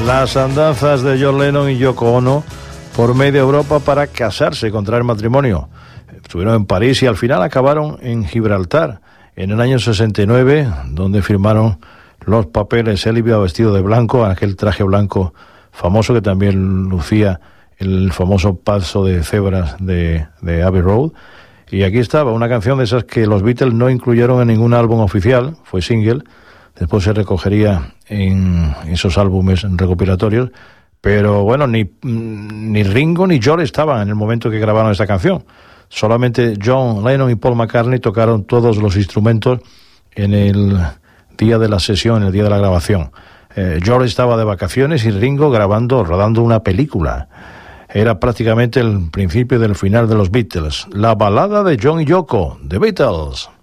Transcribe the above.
las andanzas de John Lennon y Yoko Ono por media Europa para casarse, contraer matrimonio. Estuvieron en París y al final acabaron en Gibraltar en el año 69, donde firmaron los papeles. Él iba vestido de blanco, aquel traje blanco famoso que también lucía el famoso paso de cebras de Abbey Road. Y aquí estaba una canción de esas que los Beatles no incluyeron en ningún álbum oficial, fue single, después se recogería en esos álbumes recopilatorios, pero bueno, ni Ringo ni George estaban en el momento que grabaron esta canción. Solamente John Lennon y Paul McCartney tocaron todos los instrumentos en el día de la sesión, en el día de la grabación. George estaba de vacaciones y Ringo rodando una película. Era prácticamente el principio del final de los Beatles. La balada de John y Yoko, The Beatles.